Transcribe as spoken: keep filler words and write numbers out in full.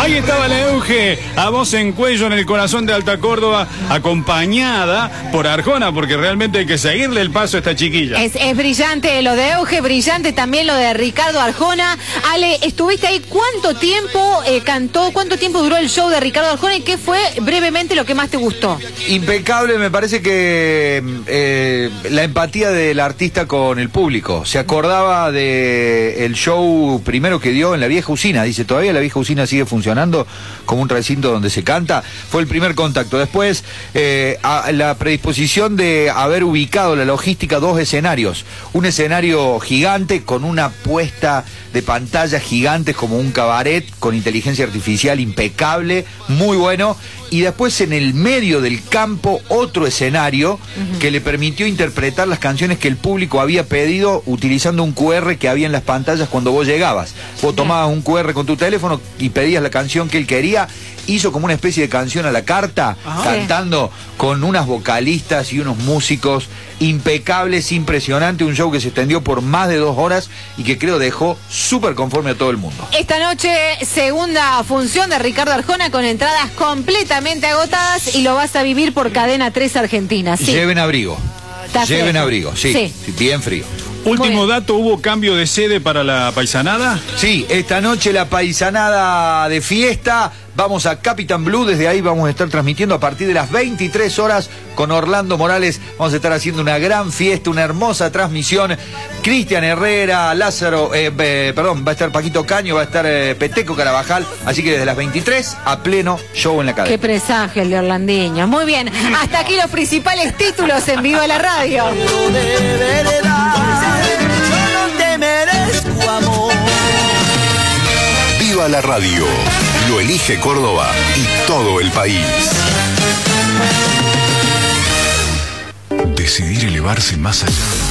Ahí estaba la Euge, a voz en cuello en el corazón de Alta Córdoba, acompañada por Arjona, porque realmente hay que seguirle el paso a esta chiquilla. Es, es brillante lo de Euge, brillante también lo de Ricardo Arjona. Ale, estuviste ahí, ¿cuánto tiempo eh, cantó, cuánto tiempo duró el show de Ricardo Arjona y qué fue brevemente lo que más te gustó? Impecable, me parece que eh, la empatía del artista con el público. Se acordaba de el show primero que dio en la vieja usina, dice, todavía la vieja usina sigue funcionando como un recinto donde se canta. Fue el primer contacto. Después, eh, a, la predisposición de haber ubicado la logística, dos escenarios. Un escenario gigante con una puesta de pantallas gigantes como un cabaret con inteligencia artificial impecable, muy bueno. Y después en el medio del campo otro escenario uh-huh. que le permitió interpretar las canciones que el público había pedido utilizando un cu erre que había en las pantallas cuando vos llegabas. Vos tomabas un cu erre con tu teléfono y pedías la canción que él quería. Hizo como una especie de canción a la carta, ajá, cantando con unas vocalistas y unos músicos impecables, impresionante, un show que se extendió por más de dos horas y que creo dejó súper conforme a todo el mundo. Esta noche, segunda función de Ricardo Arjona con entradas completamente agotadas y lo vas a vivir por Cadena tres Argentina. Sí. Lleven abrigo, lleven fresco. abrigo, sí, sí, bien frío. Último dato, ¿hubo cambio de sede para la paisanada? Sí, esta noche la paisanada de fiesta. Vamos a Capitán Blue, desde ahí vamos a estar transmitiendo a partir de las veintitrés horas con Orlando Morales. Vamos a estar haciendo una gran fiesta, una hermosa transmisión. Cristian Herrera, Lázaro, eh, eh, perdón, va a estar Paquito Caño, va a estar eh, Peteco Carabajal. Así que desde las veintitrés a pleno show en la cadena. Qué presagio el de Orlandiño. Muy bien, hasta aquí los principales títulos en Viva la Radio. Viva la radio, lo elige Córdoba y todo el país. Decidir elevarse más allá.